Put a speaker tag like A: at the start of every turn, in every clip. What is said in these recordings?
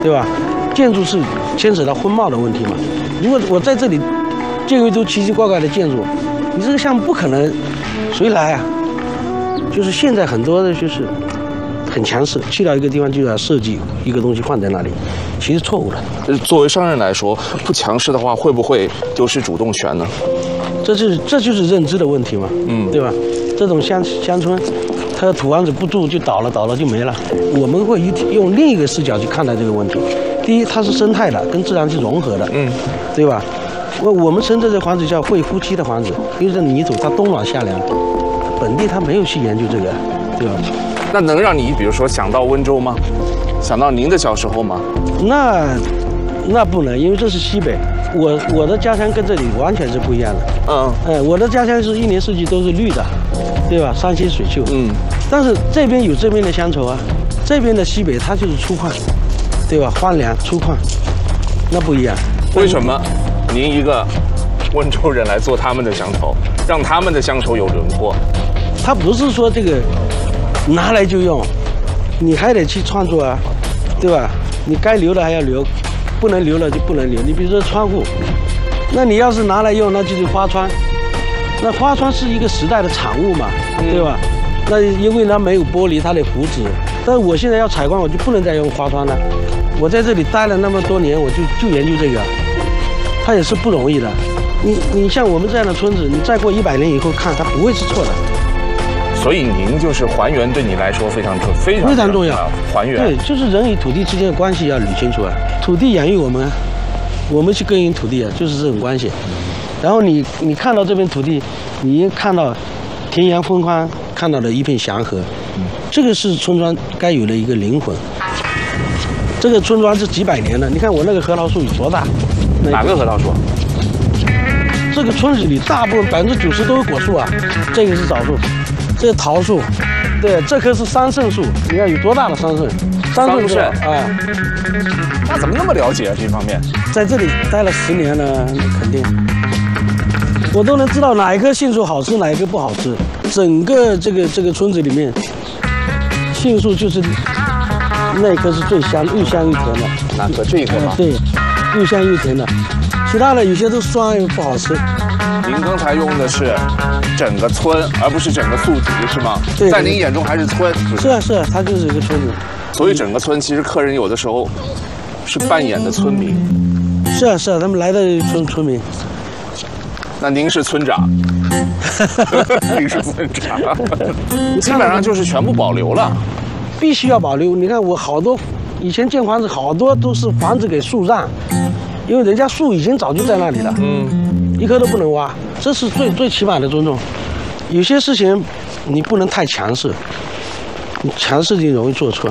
A: 对吧？建筑是牵扯到风貌的问题嘛。如果我在这里建一堆奇奇怪怪的建筑，你这个项目不可能，谁来啊？就是现在很多的就是很强势，去到一个地方就要设计一个东西放在那里，其实错误的。
B: 作为商人来说，不强势的话，会不会丢失主动权呢？
A: 这就是认知的问题嘛，对吧？这种乡村，它土房子不住就倒了就没了。我们会用另一个视角去看待这个问题。第一，它是生态的，跟自然是融合的，对吧？我们称这房子叫会呼吸的房子，因为这泥土它冬暖夏凉，本地它没有去研究这个，对吧？
B: 那能让你比如说想到温州吗？想到您的小时候吗？
A: 那不能，因为这是西北，我的家乡跟这里完全是不一样的。我的家乡是一年四季都是绿的，对吧？山清水秀。但是这边有这边的乡愁啊，这边的西北它就是粗犷，对吧？荒凉粗犷，那不一样。
B: 为什么您一个温州人来做他们的乡愁，让他们的乡愁有轮廓？
A: 它不是说这个拿来就用，你还得去创作啊，对吧？你该留的还要留。不能留了就不能留。你比如说窗户，那你要是拿来用，那就是花窗。那花窗是一个时代的产物嘛，对吧？那因为它没有玻璃，它得糊纸。但是我现在要采光，我就不能再用花窗了。我在这里待了那么多年，我就研究这个，它也是不容易的。你像我们这样的村子，你再过100年以后看，它不会是错的。
B: 所以您就是还原，对你来说非常重要。还原
A: 对，就是人与土地之间的关系要捋清楚啊。土地养育我们，我们去耕耘土地啊，就是这种关系。然后你看到这片土地，你看到田园风光，看到了一片祥和，这个是村庄该有的一个灵魂。这个村庄是几百年了，你看我那个核桃树有多大？
B: 哪个核桃树？
A: 这个村子里大部分90%都是果树啊，这个是枣树。这是桃树，对，这棵是桑葚树，你看有多大的桑葚？
B: 桑葚，
A: 哎，
B: 那怎么那么了解啊？这方面，
A: 在这里待了10年了，肯定，我都能知道哪一棵杏树好吃，哪一棵不好吃。整个这个村子里面，杏树就是那棵是最香，又香又甜的。
B: 哪棵？这一棵吗？
A: 对，又香又甜的，其他的有些都酸又不好吃。
B: 您刚才用的是整个村，而不是整个宿集，是吗？
A: 对，
B: 在您眼中还是村。
A: 是啊，它就是一个村子。
B: 所以整个村其实客人有的时候是扮演的村民。
A: 是啊，他们来的村民。
B: 那您是村长。您是村长。基本上就是全部保留了。
A: 必须要保留。你看我好多以前建房子，好多都是房子给树让，因为人家树已经早就在那里了。一棵都不能挖，这是最起码的尊重。有些事情你不能太强势，你强势就容易做错。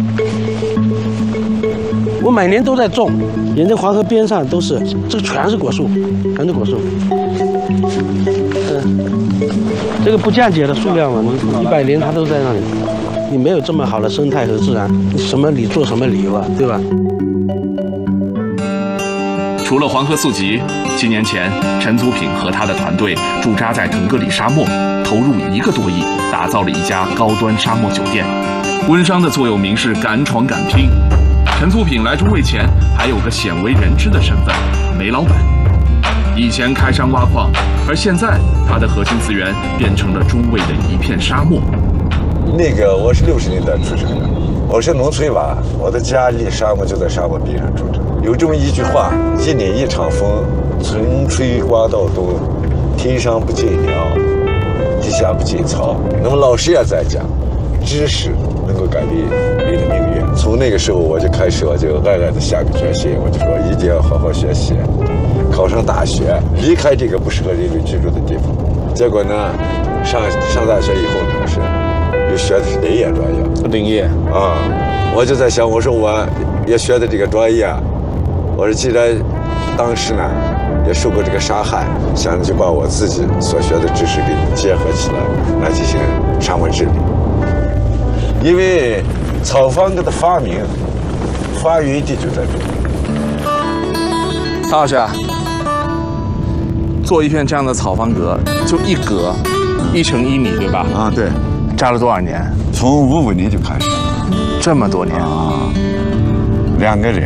A: 我每年都在种，沿着黄河边上都是，这全是果树，全是果树。这个不降解的数量嘛，你100年它都在那里，你没有这么好的生态和自然，你做什么理由啊，对吧？
C: 除了黄河宿集，7年前，陈祖品和他的团队驻扎在腾格里沙漠，投入1个多亿，打造了一家高端沙漠酒店。温商的座右铭是敢闯敢拼。陈祖品来诸位前还有个鲜为人知的身份——煤老板。以前开山挖矿，而现在他的核心资源变成了诸位的一片沙漠。
D: 我是60年代出生的，我是农村娃，我的家离沙漠就在沙漠边上住着。有这么一句话：1年1场风，春吹刮到冬，天上不见鸟，地下不见草。那么老师也在讲，知识能够改变你的命运。从那个时候我就开始，我就暗暗的下个决心，我就说一定要好好学习，考上大学，离开这个不适合人类居住的地方。结果呢，上大学以后呢，是又学的是林业专业。
B: 林业
D: 啊，我就在想，我说我也学的这个专业，我说既然当时呢也受过这个杀害，想就把我自己所学的知识给结合起来，来进行沙漠治理。因为草房子的发明发源地就在这里。
B: 曹老师，做一片这样的草方格，就一格1乘1米，对吧？
D: 啊，对。
B: 扎了多少年？
D: 从55年就开始。
B: 这么多年
D: 啊，2个人。